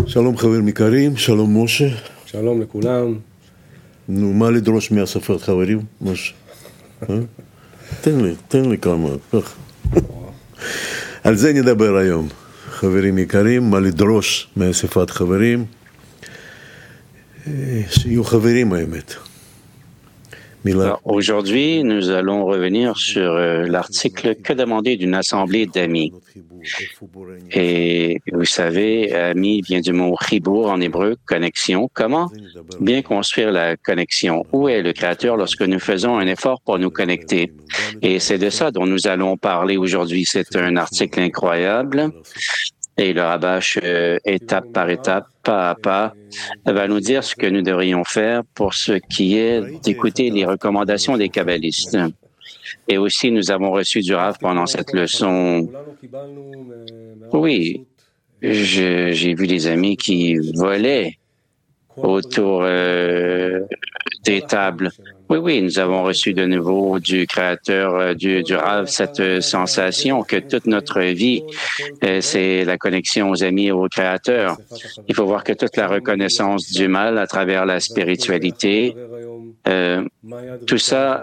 שלום חברים יקרים, שלום משה. שלום לכולם. נו, מה לדרוש מאספת חברים, משה? תן לי כמה, כך. על זה נדבר היום, חברים יקרים, מה לדרוש מאספת חברים. שיהיו חברים האמת. Alors, aujourd'hui, nous allons revenir sur l'article « Que demander d'une assemblée d'amis ?» Et vous savez, ami vient du mot « chibour » en hébreu, connexion. Comment bien construire la connexion? Où est le Créateur lorsque nous faisons un effort pour nous connecter? Et c'est de ça dont nous allons parler aujourd'hui. C'est un article incroyable. Et le Rabash, étape par étape, pas à pas, va nous dire ce que nous devrions faire pour ce qui est d'écouter les recommandations des kabbalistes. Et aussi, nous avons reçu du Rav pendant cette leçon. Oui, j'ai vu des amis qui volaient autour des tables. Oui, nous avons reçu de nouveau du Créateur, du Rav, cette sensation que toute notre vie, c'est la connexion aux amis et au Créateur. Il faut voir que toute la reconnaissance du mal à travers la spiritualité, tout ça,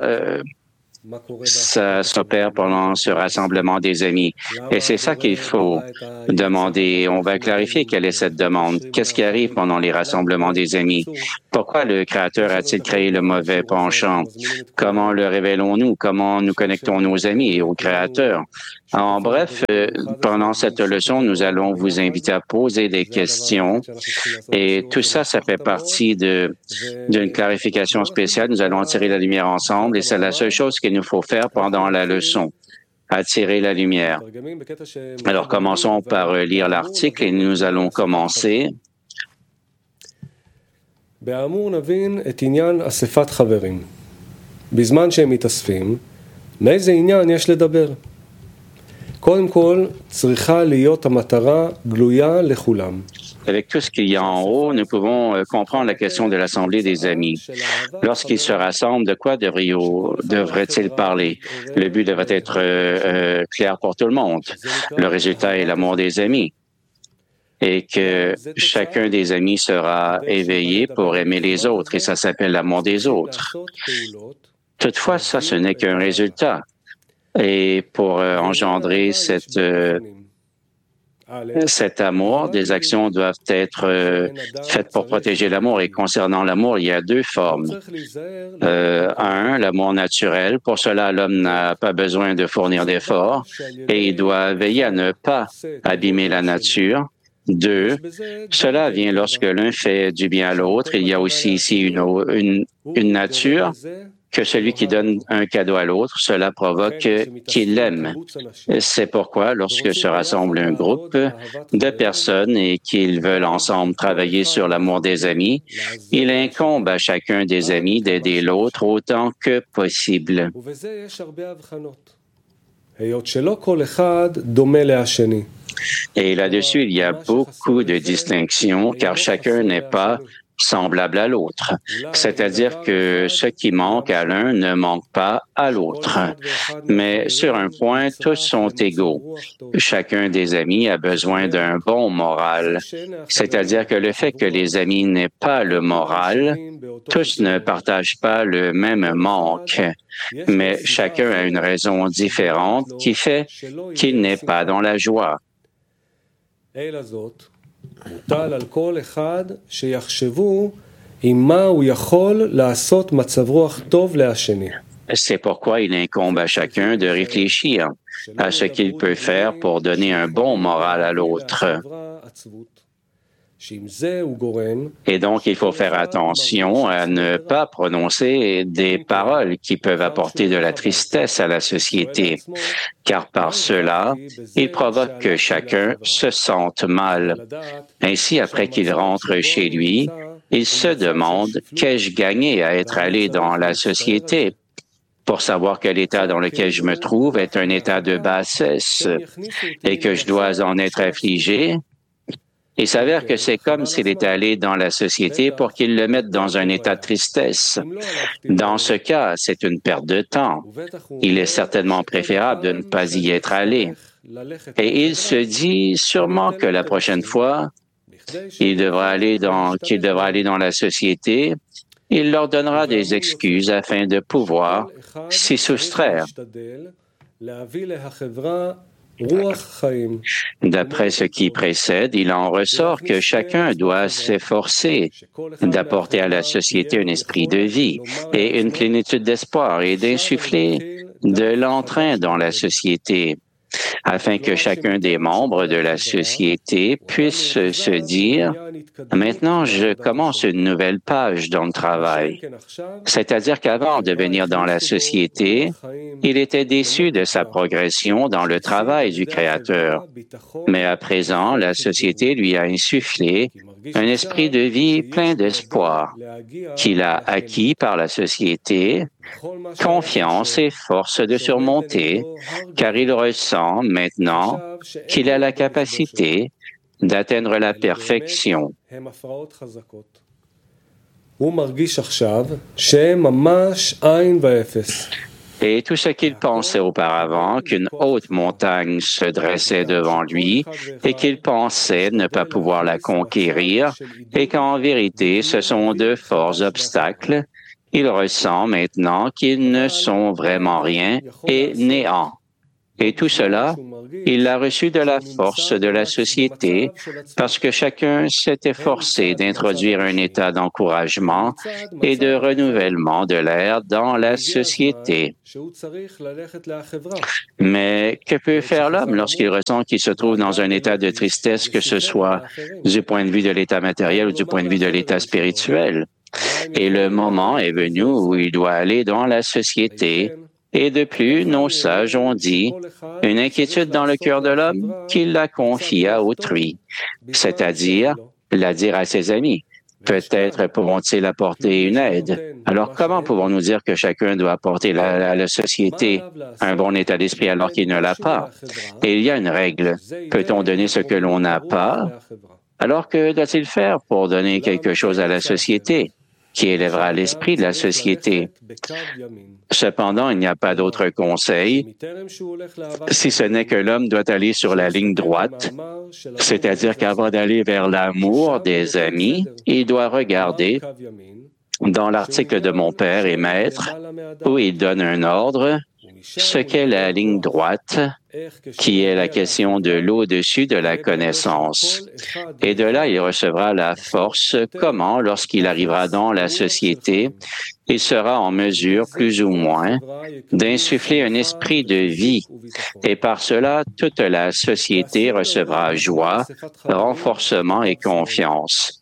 ça s'opère pendant ce rassemblement des amis. Et c'est ça qu'il faut demander. On va clarifier quelle est cette demande. Qu'est-ce qui arrive pendant les rassemblements des amis? Pourquoi le Créateur a-t-il créé le mauvais penchant? Comment le révélons-nous? Comment nous connectons nos amis au Créateur? En bref, pendant cette leçon, nous allons vous inviter à poser des questions. Et tout ça, ça fait partie d'une clarification spéciale. Nous allons attirer la lumière ensemble et c'est la seule chose qu'il nous faut faire pendant la leçon, attirer la lumière. Alors, commençons par lire l'article et nous allons commencer. באמור נבין את עניין אספת חברים. בזמן שהם מתאספים, מאיזה עניין יש לדבר? קודם כל, צריכה להיות המטרה גלויה לכולם. Avec tout ce qu'il y a en haut, nous pouvons comprendre la question de l'Assemblée des amis. Lorsqu'ils se rassemblent, de quoi devraient-ils parler? Le but devrait être clair pour tout le monde. Le résultat est l'amour des amis. Et que chacun des amis sera éveillé pour aimer les autres, et ça s'appelle l'amour des autres. Toutefois, ça, ce n'est qu'un résultat. Et pour engendrer cet amour, des actions doivent être faites pour protéger l'amour. Et concernant l'amour, il y a deux formes. Un, l'amour naturel. Pour cela, l'homme n'a pas besoin de fournir d'efforts et il doit veiller à ne pas abîmer la nature. Deux, cela vient lorsque l'un fait du bien à l'autre. Il y a aussi ici une nature que celui qui donne un cadeau à l'autre, cela provoque qu'il l'aime. C'est pourquoi, lorsque se rassemble un groupe de personnes et qu'ils veulent ensemble travailler sur l'amour des amis, il incombe à chacun des amis d'aider l'autre autant que possible. Et là-dessus, il y a beaucoup de distinctions, car chacun n'est pas semblable à l'autre. C'est-à-dire que ce qui manque à l'un ne manque pas à l'autre. Mais sur un point, tous sont égaux. Chacun des amis a besoin d'un bon moral. C'est-à-dire que le fait que les amis n'aient pas le moral, tous ne partagent pas le même manque. Mais chacun a une raison différente qui fait qu'il n'est pas dans la joie. מוטל על כל אחד שיחשבו עם מה הוא יכול לעשות מצב רוח טוב להשני. C'est pourquoi il incombe à chacun de réfléchir à ce qu'il peut faire pour donner un bon moral à l'autre. Et donc, il faut faire attention à ne pas prononcer des paroles qui peuvent apporter de la tristesse à la société, car par cela, il provoque que chacun se sente mal. Ainsi, après qu'il rentre chez lui, il se demande « Qu'ai-je gagné à être allé dans la société ?» pour savoir que l'état dans lequel je me trouve est un état de bassesse et que je dois en être affligé. Il s'avère que c'est comme s'il était allé dans la société pour qu'il le mette dans un état de tristesse. Dans ce cas, c'est une perte de temps. Il est certainement préférable de ne pas y être allé. Et il se dit sûrement que la prochaine fois, qu'il devra aller dans la société, il leur donnera des excuses afin de pouvoir s'y soustraire. D'après ce qui précède, il en ressort que chacun doit s'efforcer d'apporter à la société un esprit de vie et une plénitude d'espoir et d'insuffler de l'entrain dans la société, afin que chacun des membres de la société puisse se dire « Maintenant, je commence une nouvelle page dans le travail ». C'est-à-dire qu'avant de venir dans la société, il était déçu de sa progression dans le travail du Créateur. Mais à présent, la société lui a insufflé un esprit de vie plein d'espoir qu'il a acquis par la société, confiance et force de surmonter, car il ressent maintenant qu'il a la capacité d'atteindre la perfection. Et tout ce qu'il pensait auparavant, qu'une haute montagne se dressait devant lui et qu'il pensait ne pas pouvoir la conquérir et qu'en vérité ce sont de forts obstacles, il ressent maintenant qu'ils ne sont vraiment rien et néant. Et tout cela, il l'a reçu de la force de la société parce que chacun s'est efforcé d'introduire un état d'encouragement et de renouvellement de l'air dans la société. Mais que peut faire l'homme lorsqu'il ressent qu'il se trouve dans un état de tristesse, que ce soit du point de vue de l'état matériel ou du point de vue de l'état spirituel? Et le moment est venu où il doit aller dans la société. Et de plus, nos sages ont dit, une inquiétude dans le cœur de l'homme qu'il la confie à autrui, c'est-à-dire la dire à ses amis. Peut-être pourront-ils apporter une aide. Alors comment pouvons-nous dire que chacun doit apporter à la société un bon état d'esprit alors qu'il ne l'a pas? Et il y a une règle. Peut-on donner ce que l'on n'a pas? Alors que doit-il faire pour donner quelque chose à la société qui élèvera l'esprit de la société? Cependant, il n'y a pas d'autre conseil, si ce n'est que l'homme doit aller sur la ligne droite, c'est-à-dire qu'avant d'aller vers l'amour des amis, il doit regarder dans l'article de mon Père et Maître, où il donne un ordre, ce qu'est la ligne droite, qui est la question de l'au-dessus de la connaissance. Et de là, il recevra la force, comment, lorsqu'il arrivera dans la société, il sera en mesure, plus ou moins, d'insuffler un esprit de vie. Et par cela, toute la société recevra joie, renforcement et confiance.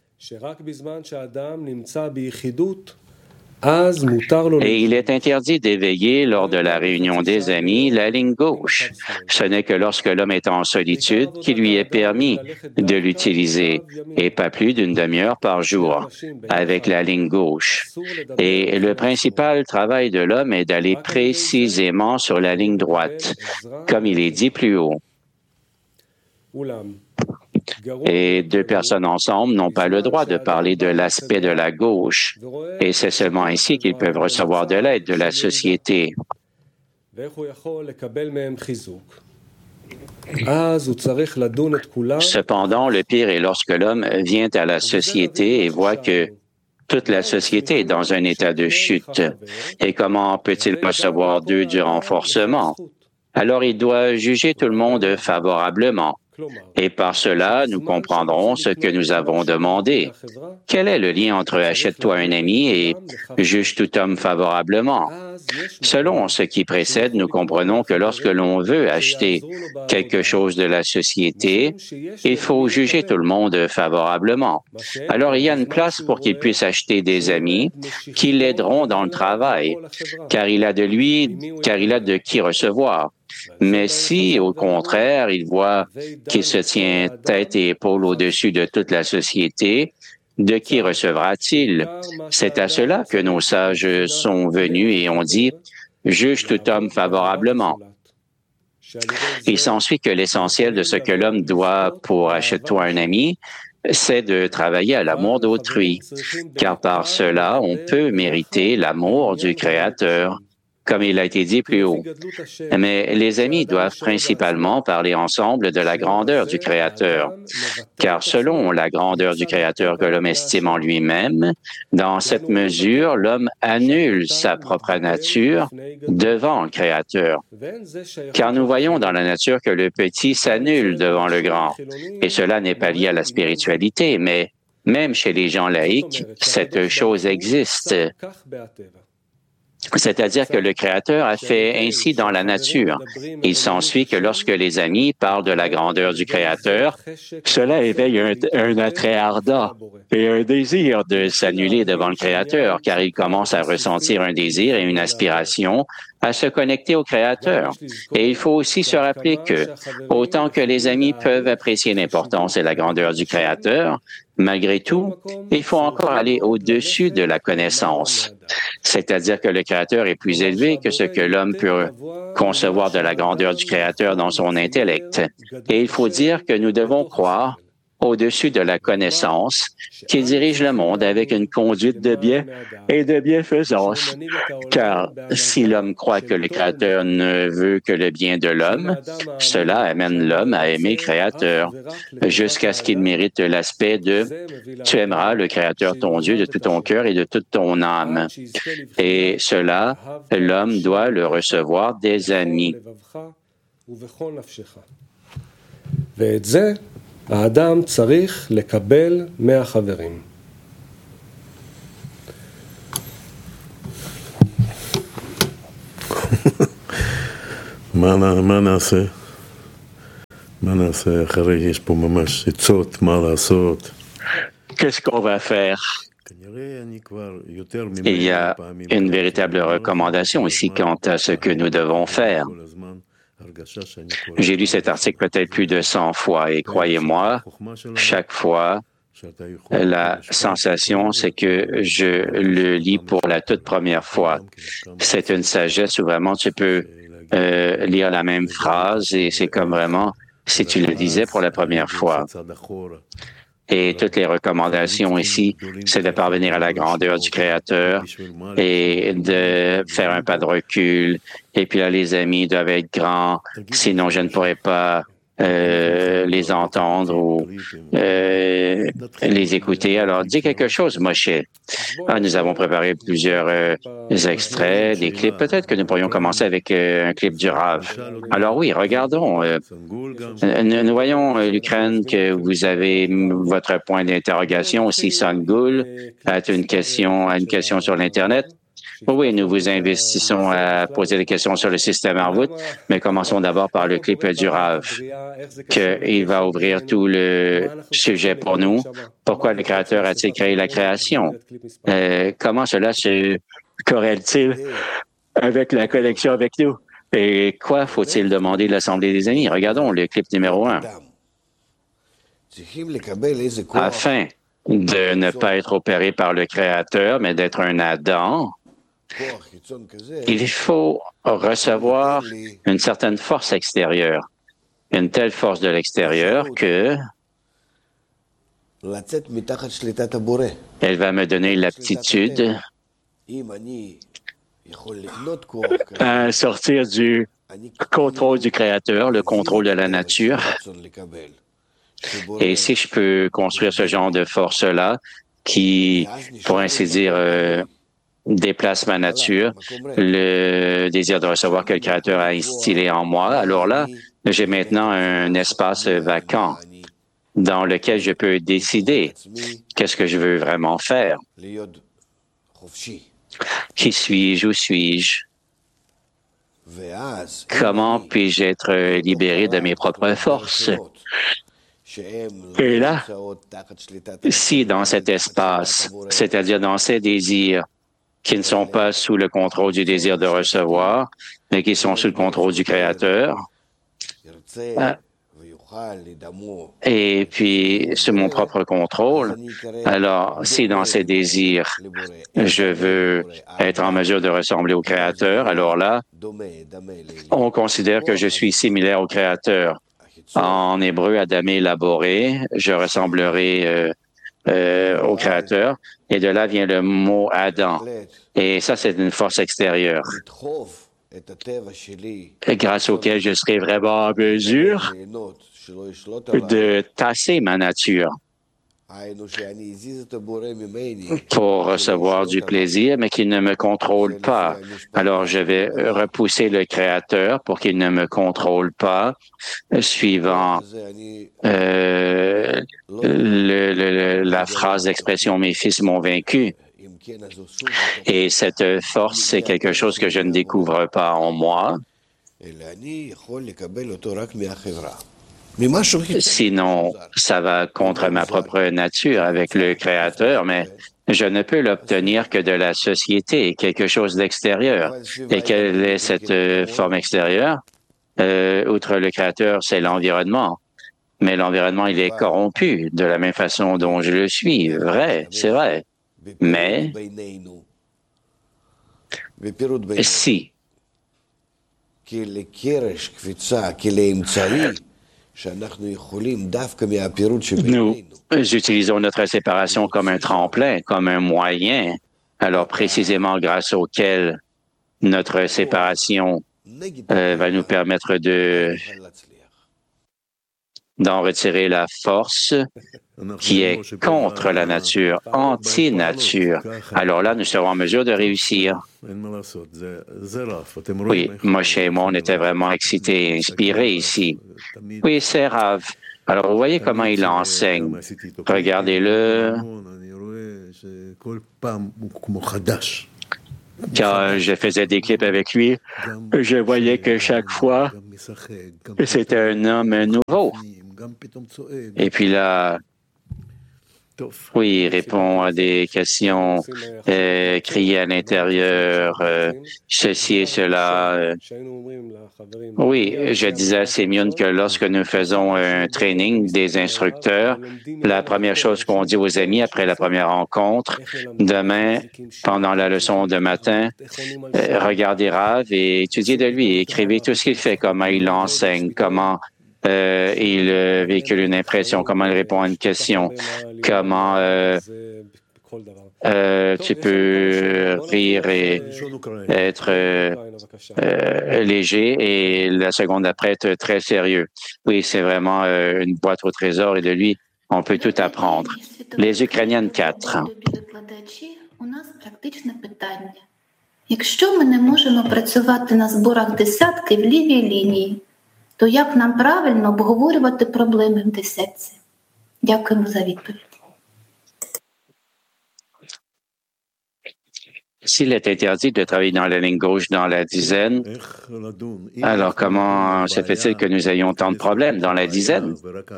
Et il est interdit d'éveiller lors de la réunion des amis la ligne gauche. Ce n'est que lorsque l'homme est en solitude qu'il lui est permis de l'utiliser, et pas plus d'une demi-heure par jour, avec la ligne gauche. Et le principal travail de l'homme est d'aller précisément sur la ligne droite, comme il est dit plus haut. Et deux personnes ensemble n'ont pas le droit de parler de l'aspect de la gauche. Et c'est seulement ainsi qu'ils peuvent recevoir de l'aide de la société. Cependant, le pire est lorsque l'homme vient à la société et voit que toute la société est dans un état de chute. Et comment peut-il recevoir d'eux du renforcement? Alors il doit juger tout le monde favorablement. Et par cela, nous comprendrons ce que nous avons demandé. Quel est le lien entre « achète-toi un ami » et « juge tout homme favorablement » ? Selon ce qui précède, nous comprenons que lorsque l'on veut acheter quelque chose de la société, il faut juger tout le monde favorablement. Alors, il y a une place pour qu'il puisse acheter des amis qui l'aideront dans le travail, car il a de qui recevoir. Mais si, au contraire, il voit qu'il se tient tête et épaule au-dessus de toute la société, de qui recevra-t-il? C'est à cela que nos sages sont venus et ont dit « Juge tout homme favorablement ». Il s'ensuit que l'essentiel de ce que l'homme doit pour « achète-toi un ami », c'est de travailler à l'amour d'autrui, car par cela, on peut mériter l'amour du Créateur. comme il a été dit plus haut. Mais les amis doivent principalement parler ensemble de la grandeur du Créateur, car selon la grandeur du Créateur que l'homme estime en lui-même, dans cette mesure, l'homme annule sa propre nature devant le Créateur. Car nous voyons dans la nature que le petit s'annule devant le grand, et cela n'est pas lié à la spiritualité, mais même chez les gens laïcs, cette chose existe. C'est-à-dire que le Créateur a fait ainsi dans la nature. Il s'ensuit que lorsque les amis parlent de la grandeur du Créateur, cela éveille un attrait ardent et un désir de s'annuler devant le Créateur, car ils commencent à ressentir un désir et une aspiration à se connecter au Créateur. Et il faut aussi se rappeler que, autant que les amis peuvent apprécier l'importance et la grandeur du Créateur, malgré tout, il faut encore aller au-dessus de la connaissance. C'est-à-dire que le Créateur est plus élevé que ce que l'homme peut concevoir de la grandeur du Créateur dans son intellect. Et il faut dire que nous devons croire au-dessus de la connaissance qui dirige le monde avec une conduite de bien et de bienfaisance. Car si l'homme croit que le Créateur ne veut que le bien de l'homme, cela amène l'homme à aimer le Créateur, jusqu'à ce qu'il mérite l'aspect de « tu aimeras le Créateur ton Dieu de tout ton cœur et de toute ton âme ». Et cela, l'homme doit le recevoir des amis. האדם צריך לקבל מהחברים. מה נעשה? מה נעשה אחרי יש פה ממש עצות, מה לעשות? Qu'est-ce qu'on va faire? Il y a une véritable recommandation ici quant à ce que nous devons faire. J'ai lu cet article peut-être plus de 100 fois et croyez-moi, chaque fois, la sensation, c'est que je le lis pour la toute première fois. C'est une sagesse où vraiment tu peux lire la même phrase et c'est comme vraiment si tu le disais pour la première fois. Et toutes les recommandations ici, c'est de parvenir à la grandeur du Créateur et de faire un pas de recul. Et puis là, les amis doivent être grands, sinon je ne pourrais pas les entendre ou les écouter. Alors, dis quelque chose, Moshe. Nous avons préparé plusieurs extraits, des clips. Peut-être que nous pourrions commencer avec un clip du Rav. Alors oui, regardons. Nous voyons, l'Ukraine, que vous avez votre point d'interrogation. Aussi, Sangul a une question sur l'Internet. Oui, nous vous investissons à poser des questions sur le système Arvut, mais commençons d'abord par le clip du Rav, qu'il va ouvrir tout le sujet pour nous. Pourquoi le Créateur a-t-il créé la création? Comment cela se corrèle-t-il avec la connexion avec nous? Et quoi faut-il demander de l'Assemblée des amis? Regardons le clip numéro 1. Afin de ne pas être opéré par le Créateur, mais d'être un Adam, il faut recevoir une certaine force extérieure, une telle force de l'extérieur que elle va me donner l'aptitude à sortir du contrôle du Créateur, le contrôle de la nature. Et si je peux construire ce genre de force-là, qui, pour ainsi dire, déplace ma nature, le désir de recevoir que le Créateur a instillé en moi, alors là, j'ai maintenant un espace vacant dans lequel je peux décider qu'est-ce que je veux vraiment faire. Qui suis-je? Où suis-je? Comment puis-je être libéré de mes propres forces? Et là, si dans cet espace, c'est-à-dire dans ces désirs qui ne sont pas sous le contrôle du désir de recevoir, mais qui sont sous le contrôle du Créateur, et puis sous mon propre contrôle, alors si dans ces désirs, je veux être en mesure de ressembler au Créateur, alors là, on considère que je suis similaire au Créateur. En hébreu, Adamé élaboré, je ressemblerai au Créateur, et de là vient le mot Adam. Et ça, c'est une force extérieure, grâce auquel je serai vraiment en mesure de tasser ma nature pour recevoir du plaisir, mais qu'il ne me contrôle pas. Alors, je vais repousser le Créateur pour qu'il ne me contrôle pas, suivant la phrase d'expression « Mes fils m'ont vaincu ». Et cette force, c'est quelque chose que je ne découvre pas en moi. Sinon, ça va contre ma propre nature avec le Créateur, mais je ne peux l'obtenir que de la société, quelque chose d'extérieur. Et quelle est cette forme extérieure? Outre le Créateur, c'est l'environnement. Mais l'environnement, il est corrompu de la même façon dont je le suis. Vrai, c'est vrai. Mais si nous utilisons notre séparation comme un tremplin, comme un moyen, alors précisément grâce auquel notre séparation va nous permettre d'en retirer la force qui est contre la nature, anti-nature. Alors là, nous serons en mesure de réussir. Oui, Moshe et moi, on était vraiment excités et inspirés ici. Oui, c'est Rav. Alors, vous voyez comment il enseigne. Regardez-le. Quand je faisais des clips avec lui, je voyais que chaque fois, c'était un homme nouveau. Et puis là, oui, il répond à des questions, crier à l'intérieur, ceci et cela. Oui, je disais à Simeon que lorsque nous faisons un training des instructeurs, la première chose qu'on dit aux amis après la première rencontre, demain, pendant la leçon de matin, regardez Rav et étudiez de lui, écrivez tout ce qu'il fait, comment il enseigne, comment il véhicule une impression, comment il répond à une question, comment tu peux rire et être léger et la seconde d'après être très sérieux. Oui, c'est vraiment une boîte au trésor et de lui, on peut tout apprendre. Les Ukrainiennes 4. Якщо ми не можемо працювати на зборах десятки в лівій лінії, то як нам правильно обговорювати проблеми в десятці? Дякуємо за відповідь. S'il est interdit de travailler dans la ligne gauche dans la dizaine, alors comment se fait-il que nous ayons tant de problèmes dans la dizaine?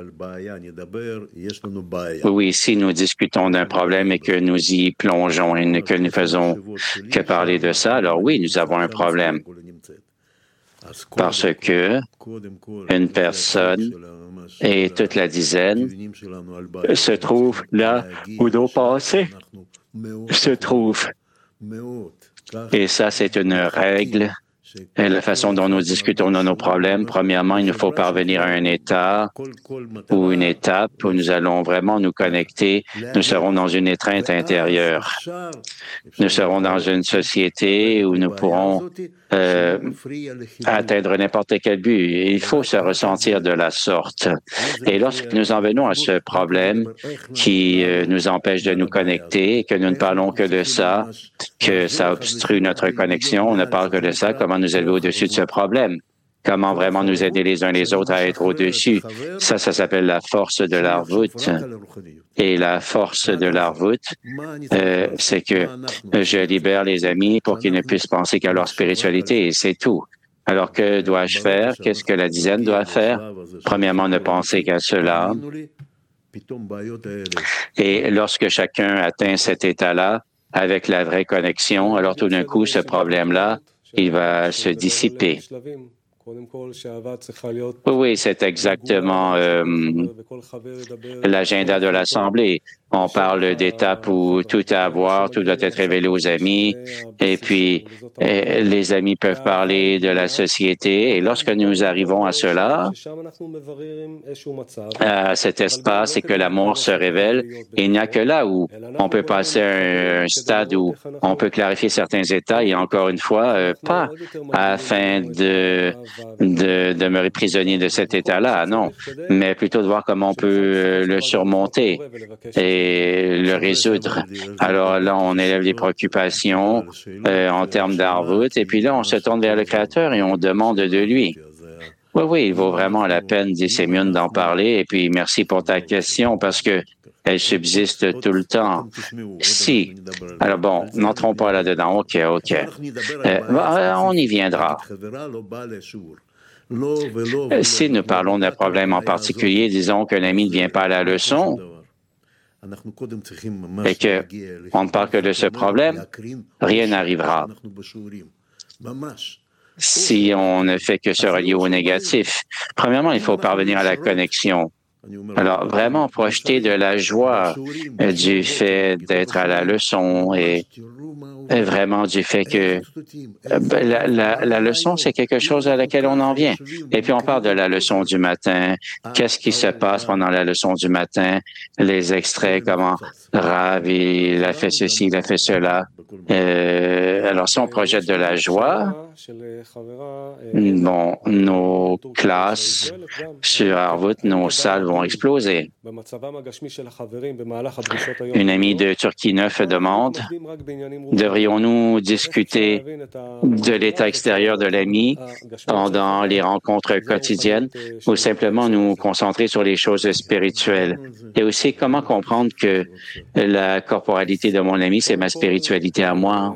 Oui, si nous discutons d'un problème et que nous y plongeons et que nous faisons que parler de ça, alors oui, nous avons un problème. Parce que une personne et toute la dizaine se trouvent là où nos pensées se trouvent. Et ça, c'est une règle. Et la façon dont nous discutons de nos problèmes, premièrement, il nous faut parvenir à un état ou une étape où nous allons vraiment nous connecter. Nous serons dans une étreinte intérieure. Nous serons dans une société où nous pourrons atteindre n'importe quel but. Il faut se ressentir de la sorte. Et lorsque nous en venons à ce problème qui nous empêche de nous connecter, que nous ne parlons que de ça, que ça obstrue notre connexion, on ne parle que de ça, comment nous élever au-dessus de ce problème, comment vraiment nous aider les uns les autres à être au-dessus. Ça s'appelle la force de l'Arvut. Et la force de l'Arvut, c'est que je libère les amis pour qu'ils ne puissent penser qu'à leur spiritualité, et c'est tout. Alors, que dois-je faire? Qu'est-ce que la dizaine doit faire? Premièrement, ne penser qu'à cela. Et lorsque chacun atteint cet état-là, avec la vraie connexion, alors tout d'un coup, ce problème-là, il va se dissiper. Oui, c'est exactement l'agenda de l'Assemblée. On on parle d'étapes où tout a à voir, tout doit être révélé aux amis, et puis les amis peuvent parler de la société. Et lorsque nous arrivons à cela, à cet espace et que l'amour se révèle, il n'y a que là où on peut passer à un stade où on peut clarifier certains états et encore une fois, pas afin de demeurer prisonnier de cet état-là, non, mais plutôt de voir comment on peut le surmonter et le résoudre. Alors là, on élève les préoccupations en termes d'Arvut et puis là, on se tourne vers le Créateur et on demande de lui. Oui, oui, il vaut vraiment la peine, dit Sémione, d'en parler. Et puis, merci pour ta question parce que elle subsiste tout le temps. Si. Alors bon, n'entrons pas là-dedans. OK. On y viendra. Si nous parlons d'un problème en particulier, disons qu'un ami ne vient pas à la leçon et qu'on ne parle que de ce problème, rien n'arrivera. Si on ne fait que se relier au négatif. Premièrement, il faut parvenir à la connexion. Alors, vraiment projeter de la joie du fait d'être à la leçon et vraiment du fait que la leçon, c'est quelque chose à laquelle on en vient. Et puis, on parle de la leçon du matin. Qu'est-ce qui se passe pendant la leçon du matin? Les extraits, comment Rav, il a fait ceci, il a fait cela. Alors, si on projette de la joie, bon, nos classes sur Arvut, nos salles vont exploser. Une amie de Turquie 9 demande, devrions-nous discuter de l'état extérieur de l'ami pendant les rencontres quotidiennes ou simplement nous concentrer sur les choses spirituelles? Et aussi, comment comprendre que la corporalité de mon ami, c'est ma spiritualité à moi?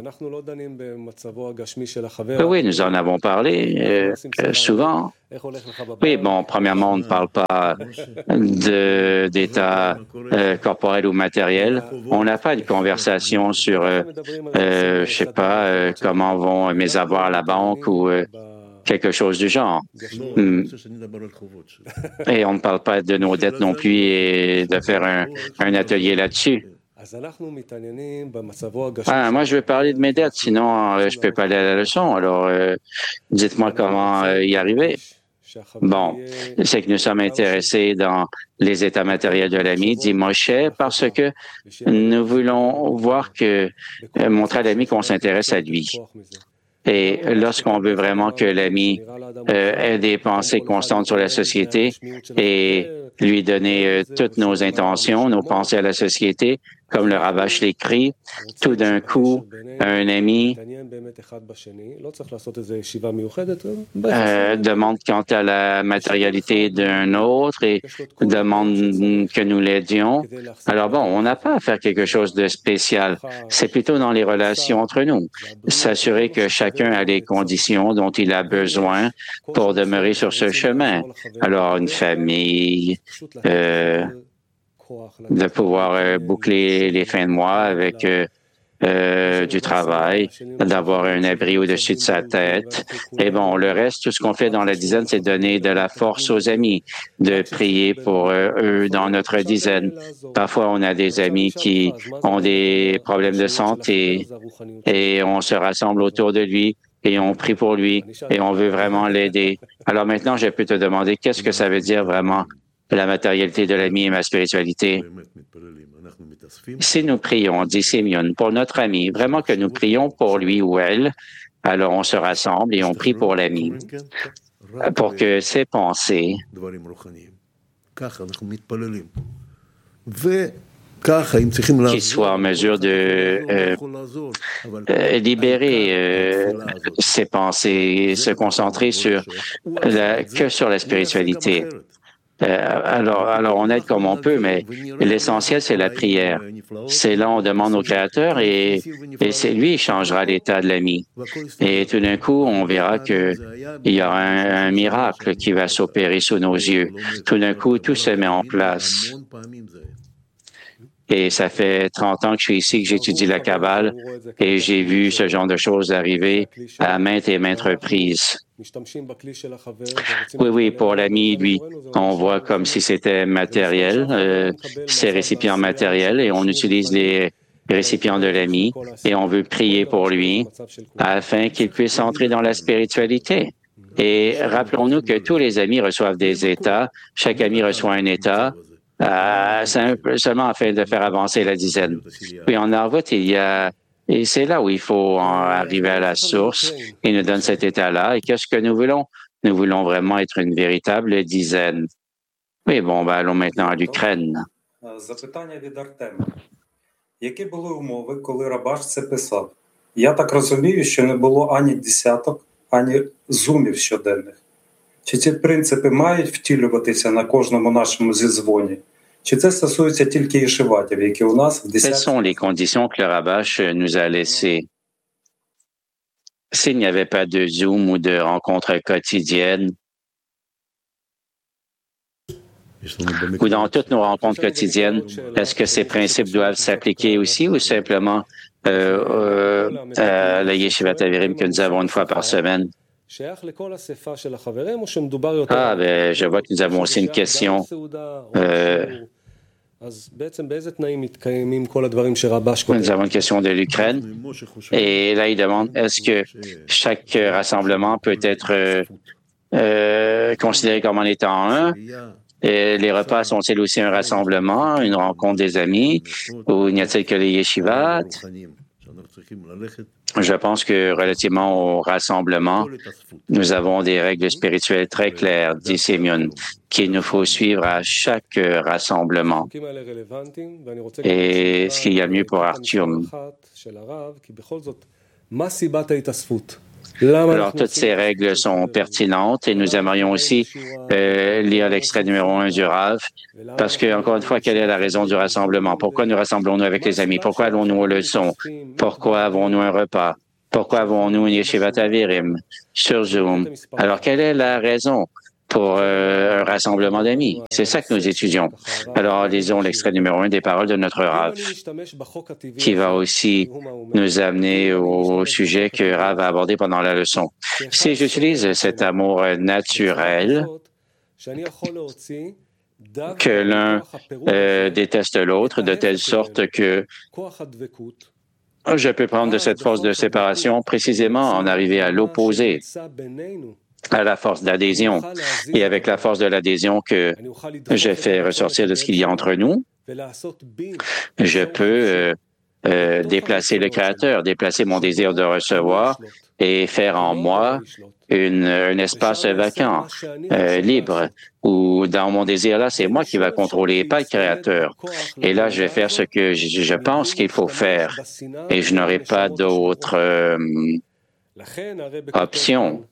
Oui, nous en avons parlé souvent. Oui, bon, premièrement, on ne parle pas d'état corporel ou matériel. On n'a pas de conversation sur, je sais pas, comment vont mes avoirs à la banque ou quelque chose du genre. Et on ne parle pas de nos dettes non plus et de faire un atelier là-dessus. Moi, je veux parler de mes dettes, sinon je peux pas aller à la leçon. Alors, dites-moi comment y arriver. Bon, c'est que nous sommes intéressés dans les états matériels de l'ami, dit Moshe, parce que nous voulons voir montrer à l'ami qu'on s'intéresse à lui. Et lorsqu'on veut vraiment que l'ami ait des pensées constantes sur la société et lui donner toutes nos intentions, nos pensées à la société, comme le Ravash l'écrit, tout d'un coup, un ami demande quant à la matérialité d'un autre et demande que nous l'aidions. Alors bon, on n'a pas à faire quelque chose de spécial. C'est plutôt dans les relations entre nous. S'assurer que chacun a les conditions dont il a besoin pour demeurer sur ce chemin. Alors, une famille, de pouvoir boucler les fins de mois avec du travail, d'avoir un abri au-dessus de sa tête. Et bon, le reste, tout ce qu'on fait dans la dizaine, c'est donner de la force aux amis, de prier pour eux dans notre dizaine. Parfois, on a des amis qui ont des problèmes de santé et on se rassemble autour de lui et on prie pour lui et on veut vraiment l'aider. Alors maintenant, je peux te demander, qu'est-ce que ça veut dire vraiment la matérialité de l'ami et ma spiritualité? Si nous prions, dit Simeon, pour notre ami, vraiment que nous prions pour lui ou elle, alors on se rassemble et on prie pour l'ami, pour que ses pensées qu'il soit en mesure de libérer ses pensées, se concentrer que sur la spiritualité. Alors, on aide comme on peut, mais l'essentiel, c'est la prière. C'est là, on demande au Créateur et c'est lui qui changera l'état de l'ami. Et tout d'un coup, on verra qu'il y aura un miracle qui va s'opérer sous nos yeux. Tout d'un coup, tout se met en place. Et ça fait 30 ans que je suis ici, que j'étudie la Kabbale, et j'ai vu ce genre de choses arriver à maintes et maintes reprises. Oui, pour l'ami, lui, on voit comme si c'était matériel, ces récipients matériels, et on utilise les récipients de l'ami, et on veut prier pour lui afin qu'il puisse entrer dans la spiritualité. Et rappelons-nous que tous les amis reçoivent des états, chaque ami reçoit un état, seulement afin de faire avancer la dizaine. Puis en Arvut, et c'est là où il faut arriver à la source. Il nous donne cet état-là. Et qu'est-ce que nous voulons? Nous voulons vraiment être une véritable dizaine. Oui, allons maintenant à l'Ukraine. Запитання від Артема. Які були умови, коли Рабаш це писав? Я так розумію, що не було ані десяток, ані зумів щоденних. Чи ці принципи мають втілюватися на кожному нашому зізвоні? Чи це стосується тільки єшиватів, які у нас в 10... Quelles sont les conditions que le Rabash nous a laissées? S'il n'y avait pas de Zoom ou de rencontres quotidiennes, ou dans toutes nos rencontres quotidiennes, est-ce que ces principes doivent s'appliquer aussi ou simplement la Yeshivat Haverim que nous avons une fois par semaine? Je vois que nous avons aussi une question. Nous avons une question de l'Ukraine. Et là, il demande, est-ce que chaque rassemblement peut être considéré comme en étant un? Et les repas sont-ils aussi un rassemblement, une rencontre des amis, ou n'y a-t-il que les yeshivot? Je pense que relativement au rassemblement, nous avons des règles spirituelles très claires, dit Simeon, qu'il nous faut suivre à chaque rassemblement. Et ce qu'il y a mieux pour Artyom. Alors, toutes ces règles sont pertinentes et nous aimerions aussi lire l'extrait numéro 1 du Rav, parce que, encore une fois, quelle est la raison du rassemblement? Pourquoi nous rassemblons-nous avec les amis? Pourquoi allons-nous aux leçons? Pourquoi avons-nous un repas? Pourquoi avons-nous une Yeshivat Haverim sur Zoom? Alors, quelle est la raison pour un rassemblement d'amis? C'est ça que nous étudions. Alors, lisons l'extrait numéro 1 des paroles de notre Rav, qui va aussi nous amener au sujet que Rav a abordé pendant la leçon. Si j'utilise cet amour naturel, que l'un déteste l'autre, de telle sorte que je peux prendre de cette force de séparation précisément en arriver à l'opposé, à la force d'adhésion. Et avec la force de l'adhésion que je fais ressortir de ce qu'il y a entre nous, je peux déplacer le Créateur, déplacer mon désir de recevoir et faire en moi un espace vacant, libre, où dans mon désir-là, c'est moi qui va contrôler, pas le Créateur. Et là, je vais faire ce que je pense qu'il faut faire. Et je n'aurai pas d'autre option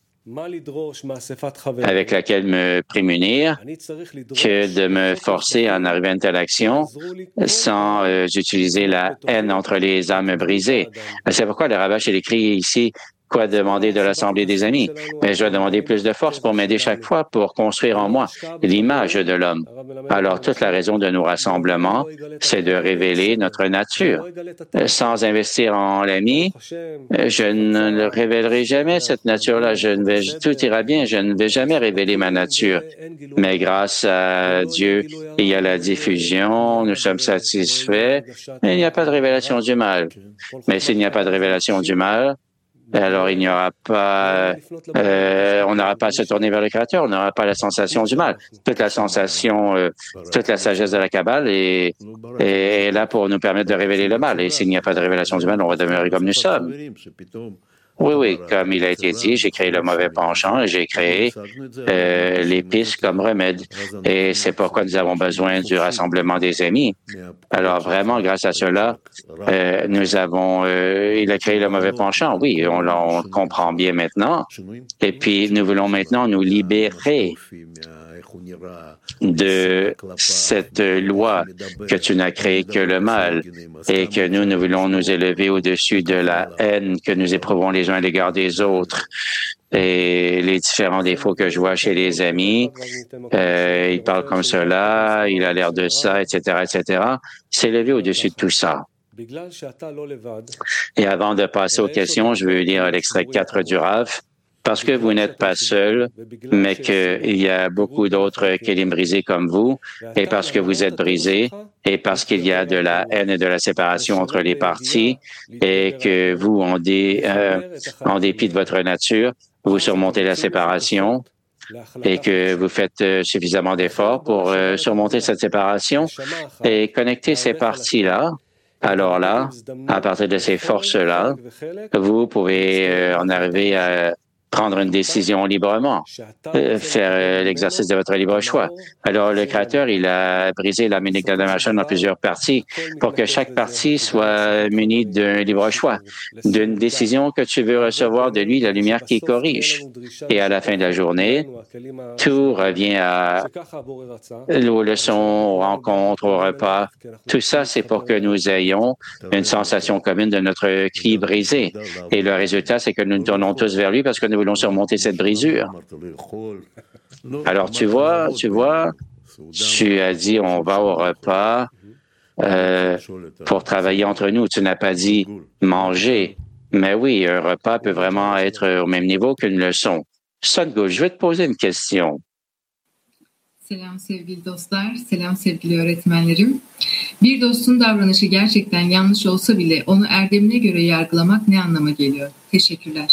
avec laquelle me prémunir que de me forcer à en arriver à une telle action sans utiliser la haine entre les âmes brisées. C'est pourquoi le Rabash écrit ici quoi demander de l'Assemblée des amis. Mais je dois demander plus de force pour m'aider chaque fois pour construire en moi l'image de l'homme. Alors, toute la raison de nos rassemblements, c'est de révéler notre nature. Sans investir en l'ami, je ne révélerai jamais cette nature-là. Tout ira bien, je ne vais jamais révéler ma nature. Mais grâce à Dieu, il y a la diffusion, nous sommes satisfaits, et il n'y a pas de révélation du mal. Mais s'il n'y a pas de révélation du mal, alors il n'y aura pas, on n'aura pas à se tourner vers le Créateur, on n'aura pas la sensation du mal. Toute la sensation, toute la sagesse de la Kabbale est là pour nous permettre de révéler le mal. Et s'il n'y a pas de révélation du mal, on va demeurer comme nous sommes. Oui, comme il a été dit, j'ai créé le mauvais penchant et j'ai créé l'épice comme remède. Et c'est pourquoi nous avons besoin du rassemblement des amis. Alors vraiment, grâce à cela, nous avons, il a créé le mauvais penchant. Oui, on comprend bien maintenant. Et puis, nous voulons maintenant nous libérer de cette loi que tu n'as créée que le mal et que nous voulons nous élever au-dessus de la haine que nous éprouvons les uns à l'égard des autres. et les différents défauts que je vois chez les amis. Il parle comme cela, il a l'air de ça, etc., etc. S'élever au-dessus de tout ça. Et avant de passer aux questions, je veux lire l'extrait 4 du Rav. Parce que vous n'êtes pas seul, mais qu'il y a beaucoup d'autres kélim brisés comme vous, et parce que vous êtes brisés, et parce qu'il y a de la haine et de la séparation entre les parties, et que vous, en dépit de votre nature, vous surmontez la séparation, et que vous faites suffisamment d'efforts pour surmonter cette séparation et connecter ces parties-là. Alors là, à partir de ces forces-là, vous pouvez en arriver à prendre une décision librement, faire l'exercice de votre libre choix. Alors, le Créateur, il a brisé la Minigdadamashon en plusieurs parties pour que chaque partie soit munie d'un libre choix, d'une décision que tu veux recevoir de lui, la lumière qui corrige. Et à la fin de la journée, tout revient aux leçons, aux rencontres, aux repas. Tout ça, c'est pour que nous ayons une sensation commune de notre cri brisé. Et le résultat, c'est que nous nous tournons tous vers lui parce que nous voulons surmonter cette brisure. Alors, tu vois, tu as dit on va au repas pour travailler entre nous. Tu n'as pas dit manger. Mais oui, un repas peut vraiment être au même niveau qu'une leçon. Sadhguru, je vais te poser une question. Selam sevgili dostlar, selam sevgili öğretmenlerim. Bir dostun davranışı gerçekten yanlış olsa bile onu erdemine göre yargılamak ne anlama geliyor? Teşekkürler.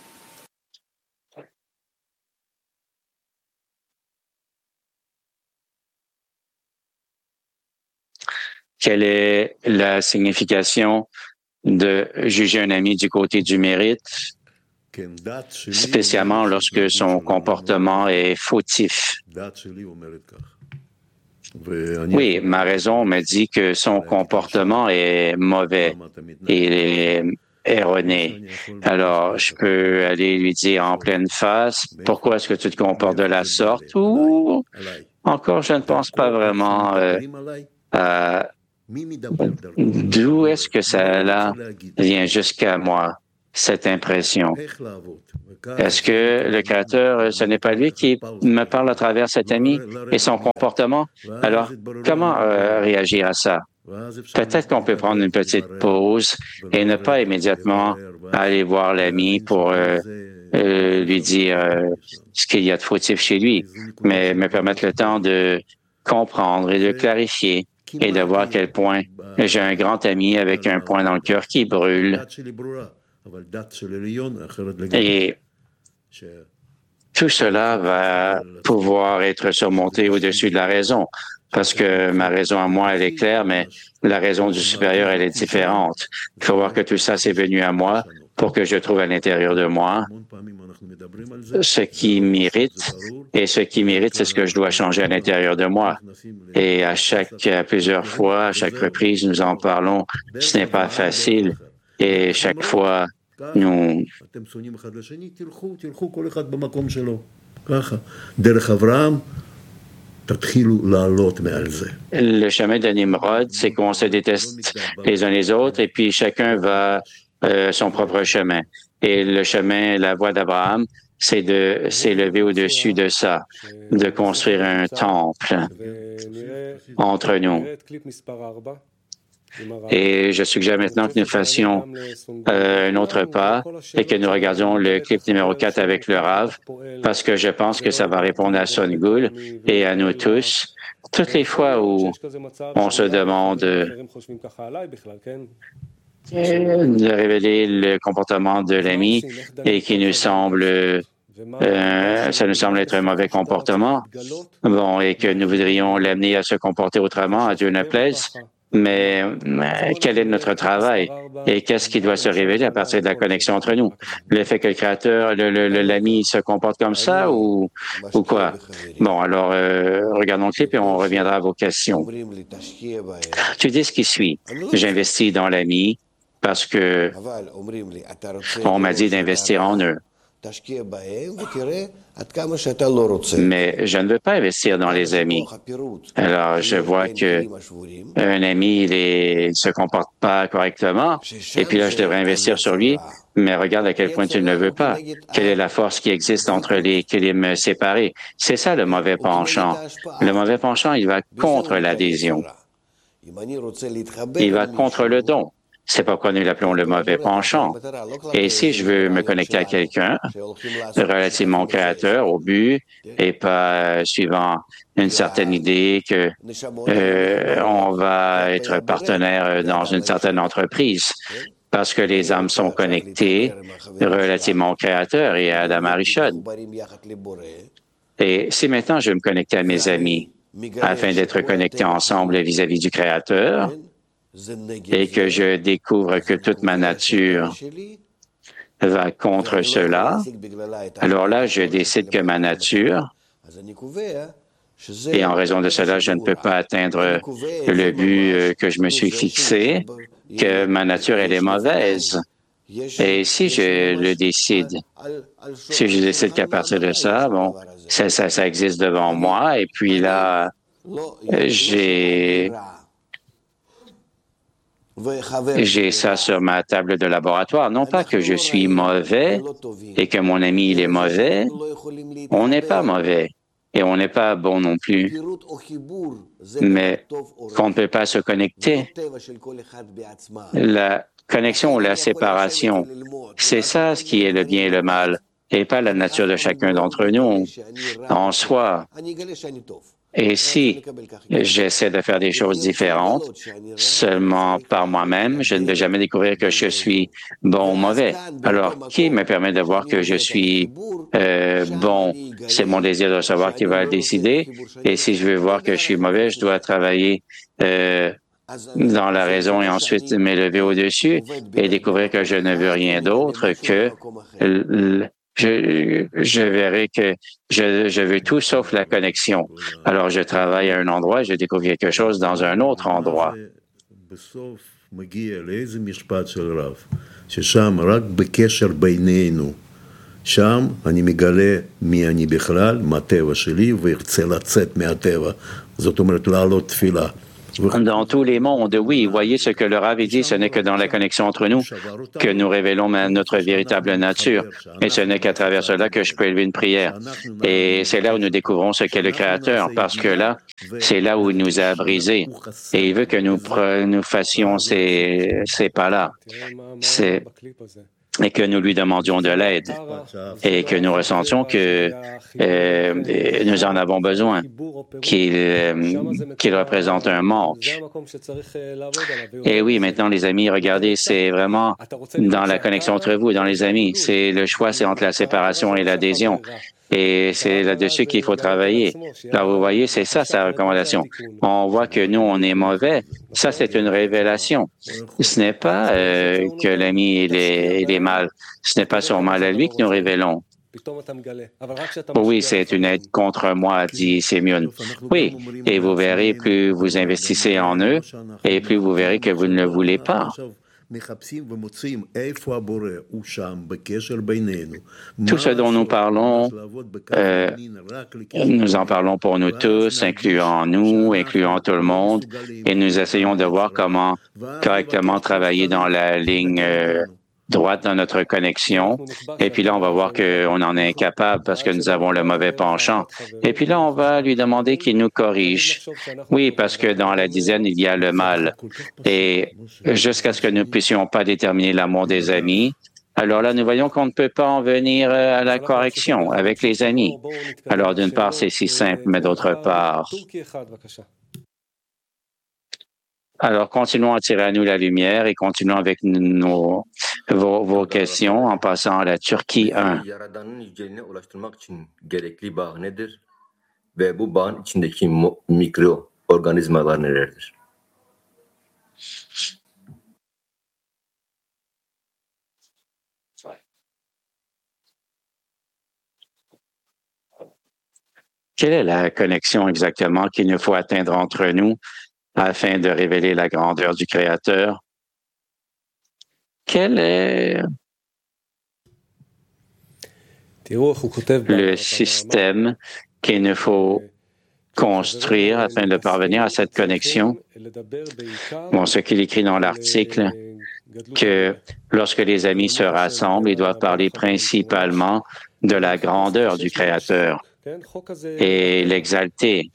Quelle est la signification de juger un ami du côté du mérite, spécialement lorsque son comportement est fautif? Oui, ma raison me dit que son comportement est mauvais et erroné. Alors, je peux aller lui dire en pleine face, pourquoi est-ce que tu te comportes de la sorte? Ou encore, je ne pense pas vraiment d'où est-ce que ça vient jusqu'à moi, cette impression? Est-ce que le Créateur, ce n'est pas lui qui me parle à travers cet ami et son comportement? Alors, comment réagir à ça? Peut-être qu'on peut prendre une petite pause et ne pas immédiatement aller voir l'ami pour lui dire ce qu'il y a de fautif chez lui, mais me permettre le temps de comprendre et de clarifier et de voir à quel point j'ai un grand ami avec un point dans le cœur qui brûle. Et tout cela va pouvoir être surmonté au-dessus de la raison, parce que ma raison à moi, elle est claire, mais la raison du supérieur, elle est différente. Il faut voir que tout ça, c'est venu à moi pour que je trouve à l'intérieur de moi ce qui m'irrite. Et ce qui m'irrite, c'est ce que je dois changer à l'intérieur de moi. Et à plusieurs fois, à chaque reprise, nous en parlons. Ce n'est pas facile. Et chaque fois, nous... Le chemin de Nimrod, c'est qu'on se déteste les uns les autres et puis chacun va son propre chemin. Et le chemin, la voie d'Abraham, c'est de s'élever au-dessus de ça, de construire un temple entre nous. Et je suggère maintenant que nous fassions un autre pas et que nous regardions le clip numéro 4 avec le Rav, parce que je pense que ça va répondre à Sadhguru et à nous tous. Toutes les fois où on se demande de révéler le comportement de l'ami et qui nous semble, ça nous semble être un mauvais comportement, bon, et que nous voudrions l'amener à se comporter autrement, à Dieu ne plaise. Mais quel est notre travail et qu'est-ce qui doit se révéler à partir de la connexion entre nous? Le fait que le Créateur, l'ami se comporte comme ça ou quoi? Bon, alors regardons le clip et on reviendra à vos questions. Tu dis ce qui suit. J'investis dans l'ami parce que on m'a dit d'investir en eux. Mais je ne veux pas investir dans les amis. Alors, je vois que un ami, il se comporte pas correctement, et puis là, je devrais investir sur lui, mais regarde à quel point tu ne le veux pas. Quelle est la force qui existe entre les kilims séparés? C'est ça le mauvais penchant. Le mauvais penchant, il va contre l'adhésion. Il va contre le don. C'est pourquoi nous l'appelons le mauvais penchant. Et si je veux me connecter à quelqu'un relativement créateur au but et pas suivant une certaine idée que on va être partenaire dans une certaine entreprise, parce que les âmes sont connectées relativement au Créateur et à Adam Arishon. Et si maintenant je veux me connecter à mes amis afin d'être connectés ensemble vis-à-vis du Créateur, et que je découvre que toute ma nature va contre cela, alors là, je décide que ma nature, et en raison de cela, je ne peux pas atteindre le but que je me suis fixé, que ma nature, elle est mauvaise. Et si je le décide, si je décide qu'à partir de ça, bon, ça existe devant moi, et puis là, j'ai ça sur ma table de laboratoire. Non pas que je suis mauvais et que mon ami il est mauvais. On n'est pas mauvais et on n'est pas bon non plus. Mais qu'on ne peut pas se connecter. La connexion ou la séparation, c'est ça ce qui est le bien et le mal, et pas la nature de chacun d'entre nous en soi. Et si j'essaie de faire des choses différentes seulement par moi-même, je ne vais jamais découvrir que je suis bon ou mauvais. Alors, qui me permet de voir que je suis bon? C'est mon désir de savoir qui va le décider. Et si je veux voir que je suis mauvais, je dois travailler dans la raison et ensuite m'élever au-dessus et découvrir que je ne veux rien d'autre que je verrai que je veux tout sauf la connexion. Alors, je travaille à un endroit, je découvre quelque chose dans un autre endroit. שם אני מגלה מי אני בכלל, מה הטבע שלי, וירצה לצאת מהטבע. זאת אומרת, לעלות תפילה. Dans tous les mondes, oui, voyez ce que le Rav dit, ce n'est que dans la connexion entre nous que nous révélons notre véritable nature. Et ce n'est qu'à travers cela que je peux élever une prière. Et c'est là où nous découvrons ce qu'est le Créateur, parce que là, c'est là où il nous a brisés. Et il veut que nous fassions ces pas-là. Et que nous lui demandions de l'aide et que nous ressentions que nous en avons besoin, qu'il représente un manque. Et oui, maintenant les amis, regardez, c'est vraiment dans la connexion entre vous, dans les amis. C'est le choix, c'est entre la séparation et l'adhésion. Et c'est là-dessus qu'il faut travailler. Là, vous voyez, c'est ça sa recommandation. On voit que nous, on est mauvais. Ça, c'est une révélation. Ce n'est pas que l'ami, il est mal. Ce n'est pas son mal à lui que nous révélons. Oui, c'est une aide contre moi, dit Simeon. Oui, et vous verrez, plus vous investissez en eux, et plus vous verrez que vous ne le voulez pas. Tout ce dont nous parlons, nous en parlons pour nous tous, incluant nous, incluant tout le monde, et nous essayons de voir comment correctement travailler dans la ligne droite dans notre connexion. Et puis là, on va voir qu'on en est incapable parce que nous avons le mauvais penchant. Et puis là, on va lui demander qu'il nous corrige. Oui, parce que dans la dizaine, il y a le mal. Et jusqu'à ce que nous ne puissions pas déterminer l'amour des amis, alors là, nous voyons qu'on ne peut pas en venir à la correction avec les amis. Alors, d'une part, c'est si simple, mais d'autre part... Alors, continuons à tirer à nous la lumière et continuons avec vos questions en passant à la Turquie 1. Yaradanın yüceliğine ulaştırmak için gerekli bağ nedir? Ve bu bağın içindeki mikroorganizmalar nelerdir? Quelle est la connexion exactement qu'il nous faut atteindre entre nous afin de révéler la grandeur du Créateur? Quelle est le système qu'il nous faut construire afin de parvenir à cette connexion. Bon, ce qu'il écrit dans l'article, que lorsque les amis se rassemblent, ils doivent parler principalement de la grandeur du Créateur et l'exalter,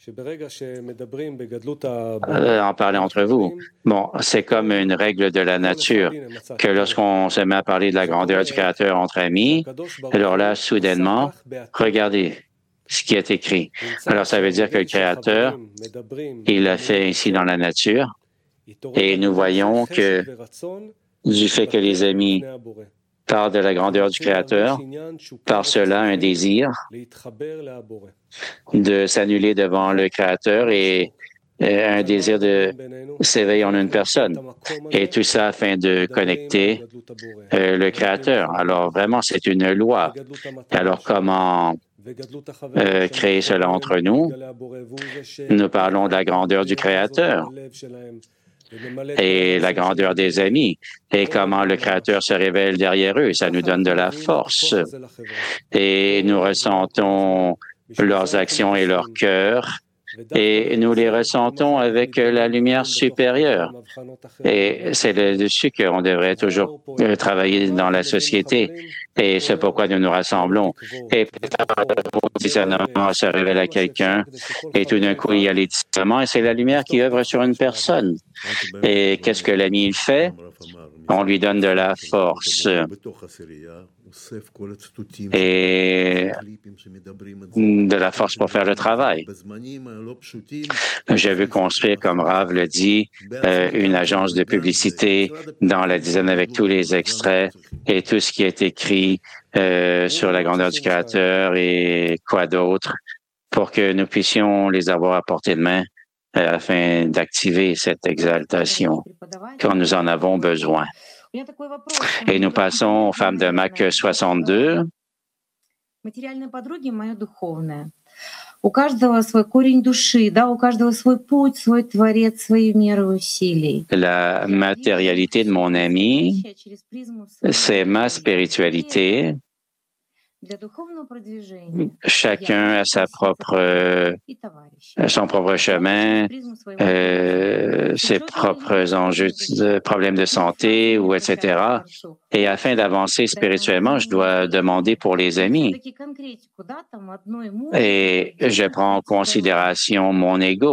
en parler entre vous. Bon, c'est comme une règle de la nature, que lorsqu'on se met à parler de la grandeur du Créateur entre amis, alors là, soudainement, regardez ce qui est écrit. Alors, ça veut dire que le Créateur, il l'a fait ici dans la nature, et nous voyons que du fait que les amis parlent de la grandeur du Créateur, par cela un désir de s'annuler devant le Créateur et un désir de s'éveiller en une personne. Et tout ça afin de connecter le Créateur. Alors vraiment, c'est une loi. Alors comment créer cela entre nous? Nous parlons de la grandeur du Créateur et la grandeur des amis et comment le Créateur se révèle derrière eux. Ça nous donne de la force et nous ressentons leurs actions et leur cœur et nous les ressentons avec la lumière supérieure. Et c'est là-dessus qu'on devrait toujours travailler dans la société. Et c'est pourquoi nous nous rassemblons. Et le discernement se révèle à quelqu'un, et tout d'un coup, il y a les discernements, et c'est la lumière qui œuvre sur une personne. Et qu'est-ce que l'ami il fait? On lui donne de la force et de la force pour faire le travail. J'ai vu construire, comme Rav le dit, une agence de publicité dans la dizaine avec tous les extraits et tout ce qui est écrit sur la grandeur du Créateur et quoi d'autre, pour que nous puissions les avoir à portée de main afin d'activer cette exaltation quand nous en avons besoin. Et nous passons aux femmes de Mac 62. У каждого свой корень души, да, у каждого свой путь, свой творец, свои меры усилий. La matérialité de mon ami, c'est ma spiritualité. Chacun a son propre chemin, ses propres enjeux, problèmes de santé, ou etc. Et afin d'avancer spirituellement, je dois demander pour les amis. Et je prends en considération mon ego.